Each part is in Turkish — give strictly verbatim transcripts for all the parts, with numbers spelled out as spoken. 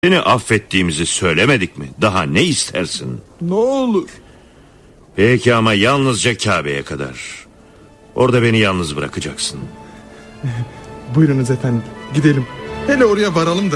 Seni affettiğimizi söylemedik mi? Daha ne istersin? Ne olur. Peki ama yalnızca Kabe'ye kadar. Orada beni yalnız bırakacaksın. Buyurunuz efendim, gidelim. Hele oraya varalım da.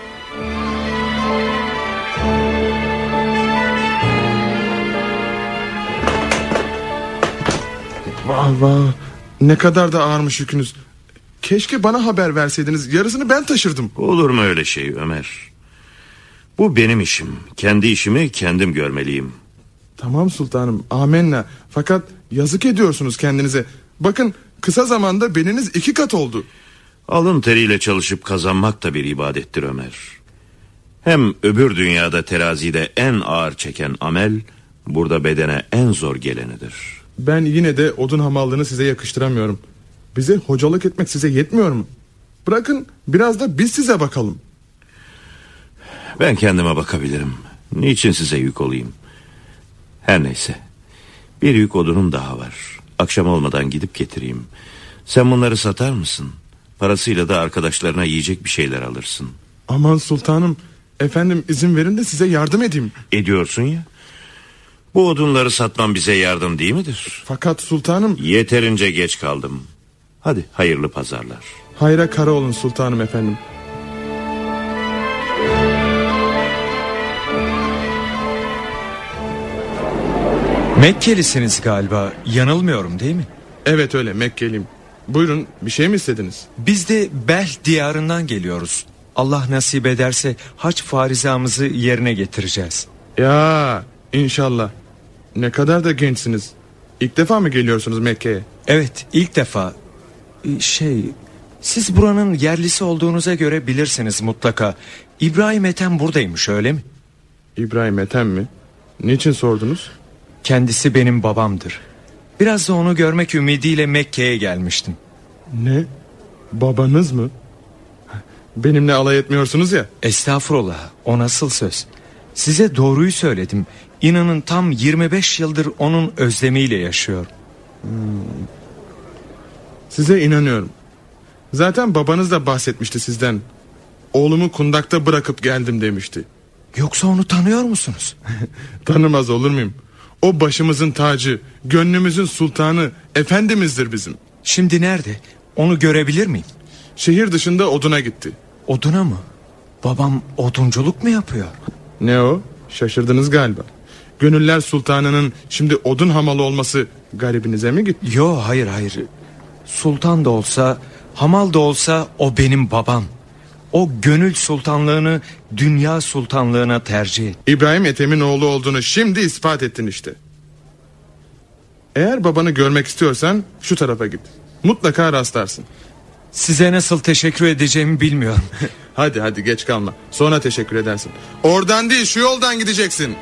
Vah vah, ne kadar da ağırmış yükünüz. Keşke bana haber verseydiniz, yarısını ben taşırdım. Olur mu öyle şey Ömer? Bu benim işim. Kendi işimi kendim görmeliyim. Tamam sultanım, amenna. Fakat yazık ediyorsunuz kendinize. Bakın, kısa zamanda beliniz iki kat oldu. Alın teriyle çalışıp kazanmak da bir ibadettir Ömer. Hem öbür dünyada terazide en ağır çeken amel, burada bedene en zor gelenidir. Ben yine de odun hamallığını size yakıştıramıyorum. Bize hocalık etmek size yetmiyor mu? Bırakın biraz da biz size bakalım. Ben kendime bakabilirim. Niçin size yük olayım? Her neyse. Bir yük odunum daha var. Akşam olmadan gidip getireyim. Sen bunları satar mısın? Parasıyla da arkadaşlarına yiyecek bir şeyler alırsın. Aman sultanım, efendim izin verin de size yardım edeyim. Ediyorsun ya. Bu odunları satmam bize yardım değil midir? Fakat sultanım... Yeterince geç kaldım. Hadi hayırlı pazarlar. Hayra kara olun sultanım efendim. Mekkelisiniz galiba, yanılmıyorum değil mi? Evet öyle, Mekkeliyim. Buyurun, bir şey mi istediniz? Biz de Bel diyarından geliyoruz. Allah nasip ederse hac farizamızı yerine getireceğiz. Ya inşallah. Ne kadar da gençsiniz. İlk defa mı geliyorsunuz Mekke'ye? Evet, ilk defa. Şey, siz buranın yerlisi olduğunuza göre bilirsiniz mutlaka. İbrahim Ethem buradaymış, öyle mi? İbrahim Ethem mi? Niçin sordunuz? Kendisi benim babamdır. Biraz da onu görmek ümidiyle Mekke'ye gelmiştim. Ne? Babanız mı? Benimle alay etmiyorsunuz ya. Estağfurullah, o nasıl söz? Size doğruyu söyledim. İnanın tam yirmi beş yıldır onun özlemiyle yaşıyorum. Hmm. Size inanıyorum. Zaten babanız da bahsetmişti sizden. Oğlumu kundakta bırakıp geldim demişti. Yoksa onu tanıyor musunuz? Tanımaz olur muyum? O başımızın tacı, gönlümüzün sultanı, efendimizdir bizim. Şimdi nerede? Onu görebilir miyim? Şehir dışında oduna gitti. Oduna mı? Babam odunculuk mu yapıyor? Ne o? Şaşırdınız galiba. Gönüller sultanının şimdi odun hamalı olması garibinize mi gitti? Yo, hayır hayır. Sultan da olsa, hamal da olsa o benim babam. O gönül sultanlığını dünya sultanlığına tercih et. İbrahim Ethem'in oğlu olduğunu şimdi ispat ettin işte. Eğer babanı görmek istiyorsan şu tarafa git. Mutlaka rastlarsın. Size nasıl teşekkür edeceğimi bilmiyorum. Hadi hadi geç kalma. Sonra teşekkür edersin. Oradan değil, şu yoldan gideceksin.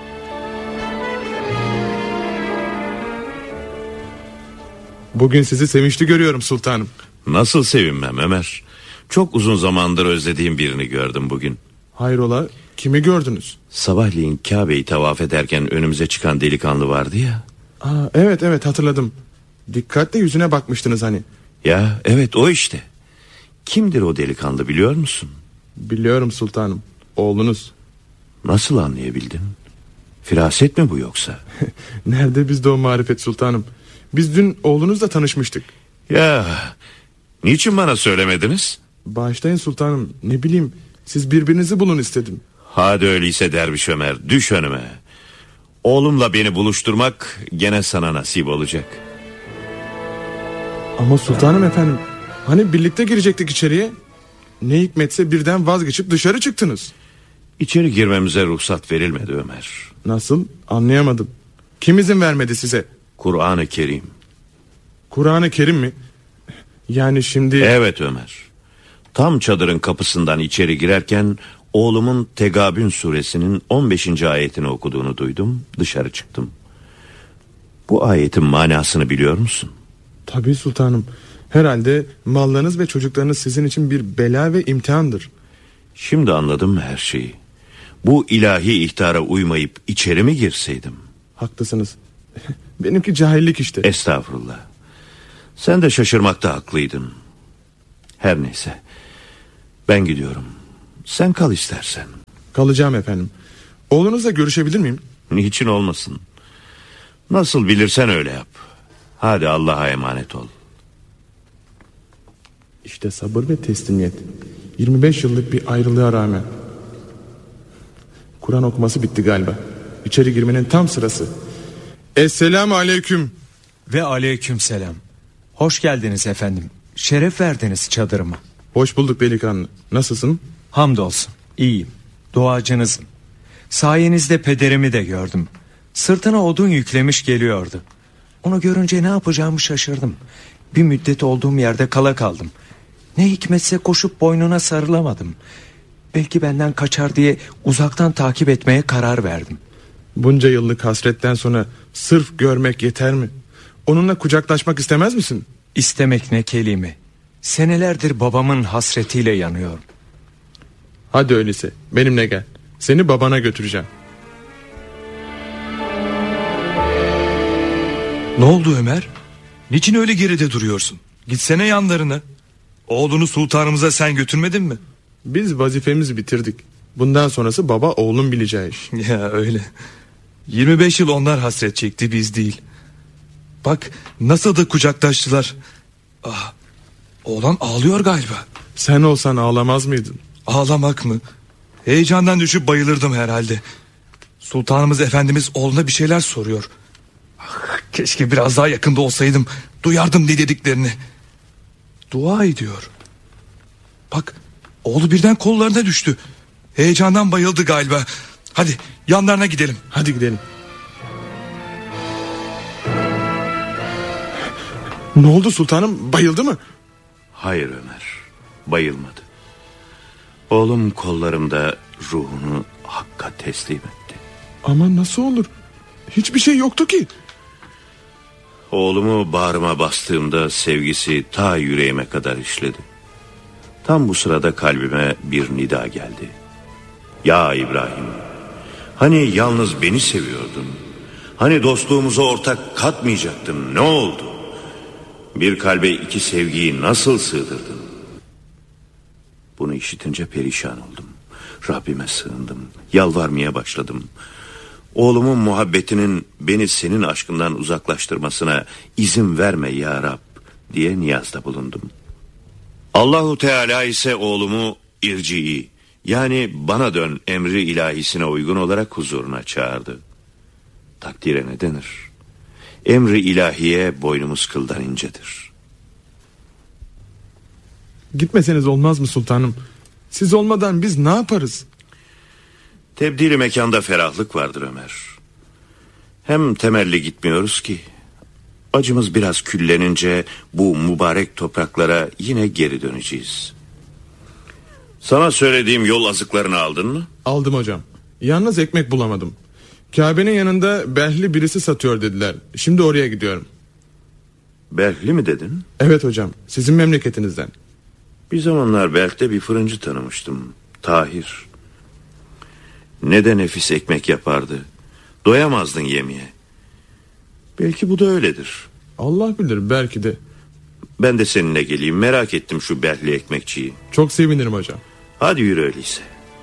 Bugün sizi sevinçli görüyorum sultanım. Nasıl sevinmem Ömer? Çok uzun zamandır özlediğim birini gördüm bugün. Hayrola, kimi gördünüz? Sabahleyin Kabe'yi tavaf ederken önümüze çıkan delikanlı vardı ya. Aa, evet evet hatırladım. Dikkatle yüzüne bakmıştınız hani. Ya evet, o işte. Kimdir o delikanlı biliyor musun? Biliyorum sultanım, oğlunuz. Nasıl anlayabildin? Firaset mi bu yoksa? Nerede bizde o marifet sultanım? Biz dün oğlunuzla tanışmıştık. Ya niçin bana söylemediniz? Bağışlayın sultanım, ne bileyim, siz birbirinizi bulun istedim. Hadi öyleyse Derviş Ömer, düş önüme. Oğlumla beni buluşturmak gene sana nasip olacak. Ama sultanım efendim, hani birlikte girecektik içeriye. Ne hikmetse birden vazgeçip dışarı çıktınız. İçeri girmemize ruhsat verilmedi Ömer. Nasıl? Anlayamadım. Kim izin vermedi size? Kur'an-ı Kerim. Kur'an-ı Kerim mi? Yani şimdi... Evet Ömer. Tam çadırın kapısından içeri girerken oğlumun Tegabün suresinin on beşinci ayetini okuduğunu duydum. Dışarı çıktım. Bu ayetin manasını biliyor musun? Tabii sultanım. Herhalde mallarınız ve çocuklarınız sizin için bir bela ve imtihandır. Şimdi anladım mı her şeyi? Bu ilahi ihtara uymayıp içeri mi girseydim? Haklısınız. Benimki cahillik işte. Estağfurullah. Sen de şaşırmakta haklıydın. Her neyse. Ben gidiyorum. Sen kal istersen. Kalacağım efendim. Oğlunuzla görüşebilir miyim? Niçin olmasın? Nasıl bilirsen öyle yap. Hadi Allah'a emanet ol. İşte sabır ve teslimiyet. yirmi beş yıllık bir ayrılığa rağmen. Kur'an okuması bitti galiba. İçeri girmenin tam sırası. Esselamu aleyküm. Ve aleyküm selam. Hoş geldiniz efendim. Şeref verdiniz çadırıma. Hoş bulduk delikanlı. Nasılsın? Hamdolsun. İyiyim. Duacınızım. Sayenizde pederimi de gördüm. Sırtına odun yüklemiş geliyordu. Onu görünce ne yapacağımı şaşırdım. Bir müddet olduğum yerde kala kaldım. Ne hikmetse koşup boynuna sarılamadım. Belki benden kaçar diye uzaktan takip etmeye karar verdim. Bunca yıllık hasretten sonra sırf görmek yeter mi? Onunla kucaklaşmak istemez misin? İstemek ne kelime. Senelerdir babamın hasretiyle yanıyorum. Hadi öyleyse benimle gel. Seni babana götüreceğim. Ne oldu Ömer? Niçin öyle geride duruyorsun? Gitsene yanlarına. Oğlunu sultanımıza sen götürmedin mi? Biz vazifemizi bitirdik. Bundan sonrası baba oğlun bileceği iş. Ya öyle. yirmi beş yıl onlar hasret çekti, biz değil. Bak nasıl da kucaklaştılar. Ah, oğlan ağlıyor galiba. Sen olsan ağlamaz mıydın? Ağlamak mı? Heyecandan düşüp bayılırdım herhalde. Sultanımız Efendimiz oğluna bir şeyler soruyor. Ah, keşke biraz daha yakında olsaydım. Duyardım ne dediklerini. Dua ediyor. Bak oğlu birden kollarına düştü. Heyecandan bayıldı galiba. Hadi yanlarına gidelim. Hadi gidelim. Ne oldu sultanım? Bayıldı mı? Hayır Ömer, bayılmadı. Oğlum kollarımda ruhunu Hakk'a teslim etti. Ama nasıl olur? Hiçbir şey yoktu ki. Oğlumu bağrıma bastığımda sevgisi ta yüreğime kadar işledi. Tam bu sırada kalbime bir nida geldi. Ya İbrahim, hani yalnız beni seviyordun? Hani dostluğumuza ortak katmayacaktın, ne oldu? Bir kalbe iki sevgiyi nasıl sığdırdın? Bunu işitince perişan oldum. Rabbime sığındım, yalvarmaya başladım. Oğlumun muhabbetinin beni senin aşkından uzaklaştırmasına izin verme ya Rab diye niyazda bulundum. Allahu Teala ise oğlumu irci'i, yani bana dön emri ilahisine uygun olarak huzuruna çağırdı. Takdire ne denir? Emri ilahiye boynumuz kıldan incedir. Gitmeseniz olmaz mı sultanım? Siz olmadan biz ne yaparız? Tebdili mekanda ferahlık vardır Ömer. Hem temelli gitmiyoruz ki. Acımız biraz küllenince bu mübarek topraklara yine geri döneceğiz. Sana söylediğim yol azıklarını aldın mı? Aldım hocam. Yalnız ekmek bulamadım. Kabe'nin yanında Behli birisi satıyor dediler. Şimdi oraya gidiyorum. Belhli mi dedin? Evet hocam, sizin memleketinizden. Bir zamanlar Belh'te bir fırıncı tanımıştım. Tahir. Ne de nefis ekmek yapardı. Doyamazdın yemeye. Belki bu da öyledir. Allah bilir, belki de. Ben de seninle geleyim, merak ettim şu Belhli ekmekçiyi. Çok sevinirim hocam. Hadi yürü öyleyse.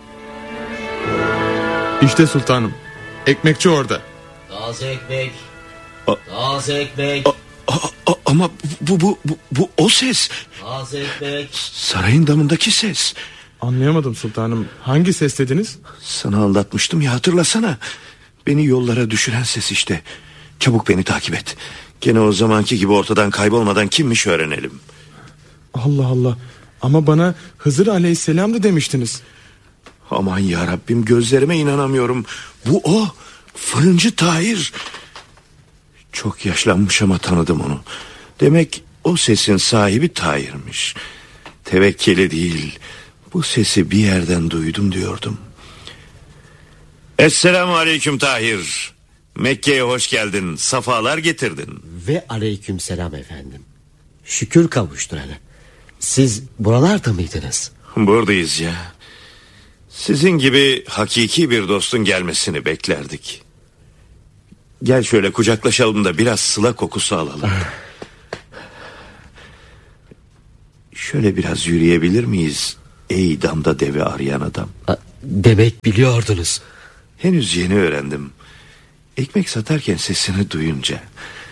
İşte sultanım. Ekmekçi orada. Taze ekmek. A- Taze ekmek. A- a- ama bu, bu, bu, bu o ses. Taze ekmek. Sarayın damındaki ses. Anlayamadım sultanım. Hangi ses dediniz? Sana anlatmıştım ya, hatırlasana. Beni yollara düşüren ses işte. Çabuk beni takip et. Gene o zamanki gibi ortadan kaybolmadan kimmiş öğrenelim. Allah Allah. Ama bana Hızır Aleyhisselam da demiştiniz. Aman ya Rabbim, gözlerime inanamıyorum. Bu o. Fırıncı Tahir. Çok yaşlanmış ama tanıdım onu. Demek o sesin sahibi Tahir'miş. Tevekkeli değil. Bu sesi bir yerden duydum diyordum. Esselamu aleyküm Tahir. Mekke'ye hoş geldin. Safalar getirdin. Ve aleykümselam efendim. Şükür kavuşturana. Siz buralarda mıydınız? Buradayız ya. Sizin gibi hakiki bir dostun gelmesini beklerdik. Gel şöyle kucaklaşalım da biraz sıla kokusu alalım. Şöyle biraz yürüyebilir miyiz? Ey damda deve arayan adam. Demek biliyordunuz. Henüz yeni öğrendim. Ekmek satarken sesini duyunca.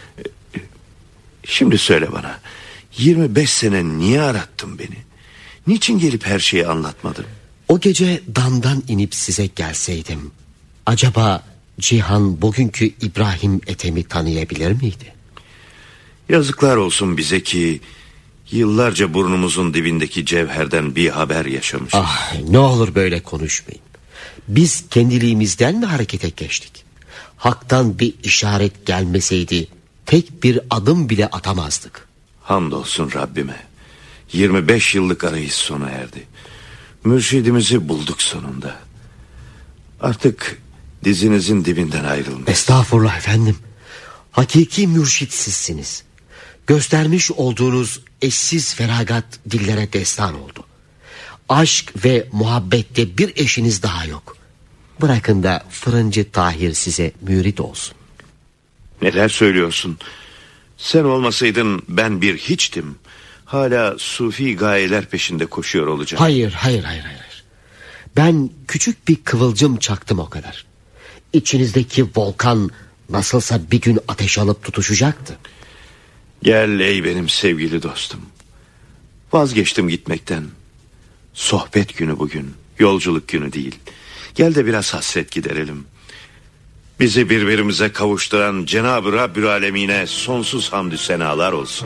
Şimdi söyle bana, yirmi beş sene niye arattın beni? Niçin gelip her şeyi anlatmadın? O gece damdan inip size gelseydim, acaba Cihan bugünkü İbrahim Ethem'i tanıyabilir miydi? Yazıklar olsun bize ki yıllarca burnumuzun dibindeki cevherden bir haber yaşamışız. Ah, ne olur böyle konuşmayın. Biz kendiliğimizden mi harekete geçtik? Hak'tan bir işaret gelmeseydi tek bir adım bile atamazdık. Hamdolsun Rabbime. yirmi beş yıllık arayış sona erdi. Mürşidimizi bulduk sonunda. Artık dizinizin dibinden ayrılmayız. Estağfurullah efendim. Hakiki mürşit sizsiniz. Göstermiş olduğunuz eşsiz feragat dillere destan oldu. Aşk ve muhabbette bir eşiniz daha yok. Bırakın da fırıncı Tahir size mürit olsun. Neler söylüyorsun? Sen olmasaydın ben bir hiçtim. Hala sufi gayeler peşinde koşuyor olacağım. Hayır, hayır, hayır, hayır. Ben küçük bir kıvılcım çaktım o kadar. İçinizdeki volkan nasılsa bir gün ateş alıp tutuşacaktı. Gel ey benim sevgili dostum. Vazgeçtim gitmekten. Sohbet günü bugün, yolculuk günü değil. Gel de biraz hasret giderelim. Bizi birbirimize kavuşturan Cenab-ı Rabbül Alemine sonsuz hamdü senalar olsun.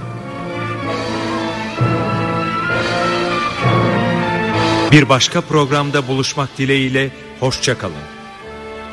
Bir başka programda buluşmak dileğiyle hoşça kalın.